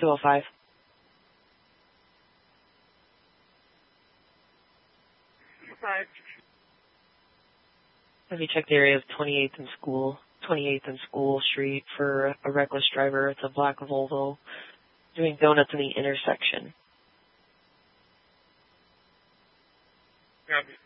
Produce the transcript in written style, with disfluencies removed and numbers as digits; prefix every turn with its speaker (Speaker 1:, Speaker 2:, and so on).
Speaker 1: 205.
Speaker 2: Five.
Speaker 1: Have you checked the area of 28th and School Street for a reckless driver? It's a black Volvo doing donuts in the intersection.
Speaker 2: Copy.